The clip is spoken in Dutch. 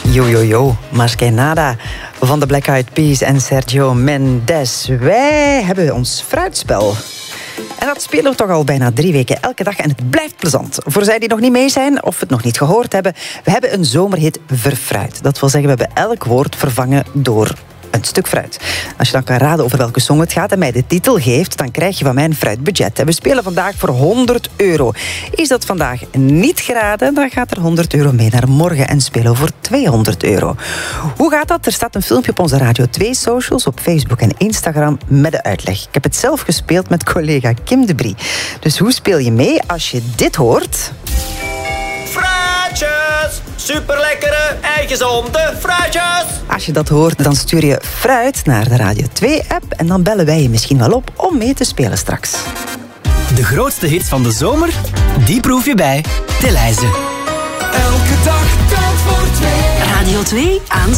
Yo, más que nada van de Black Eyed Peas en Sergio Mendes. Wij hebben ons fruitspel. En dat spelen we toch al bijna 3 weken elke dag en het blijft plezant. Voor zij die nog niet mee zijn of het nog niet gehoord hebben, we hebben een zomerhit verfruit. Dat wil zeggen, we hebben elk woord vervangen door een stuk fruit. Als je dan kan raden over welke song het gaat en mij de titel geeft, dan krijg je van mij een fruitbudget. En we spelen vandaag voor €100. Is dat vandaag niet geraden, dan gaat er €100 mee naar morgen en spelen we voor €200. Hoe gaat dat? Er staat een filmpje op onze Radio 2 socials, op Facebook en Instagram, met de uitleg. Ik heb het zelf gespeeld met collega Kim de Brie. Dus hoe speel je mee als je dit hoort? Fruitjes! Superlekkere en gezonde fruitjes! Als je dat hoort, dan stuur je fruit naar de Radio 2-app en dan bellen wij je misschien wel op om mee te spelen straks. De grootste hits van de zomer, die proef je bij Delhaize. Elke dag telt voor 2. Radio 2 aan